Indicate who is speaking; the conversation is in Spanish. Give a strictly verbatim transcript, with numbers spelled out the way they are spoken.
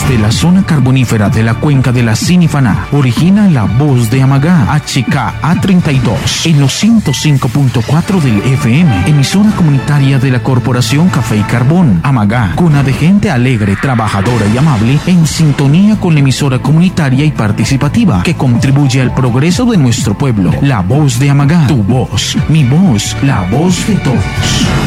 Speaker 1: desde la zona carbonífera de la cuenca de la Sinifaná, origina la voz de Amagá, H K A treinta y dos, en los ciento cinco punto cuatro del F M, emisora comunitaria de la Corporación Café y Carbón, Amagá, cuna de gente alegre, trabajadora y amable, en sintonía con la emisora comunitaria y participativa que contribuye al progreso de nuestro pueblo. La voz de Amagá, tu voz, mi voz, la voz de todos.